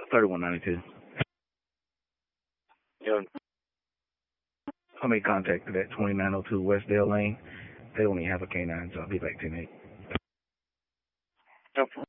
3192. Yeah. I made contact to that 2902 West Dale Lane. They only have a K9, so I'll be back 10-8. Yep.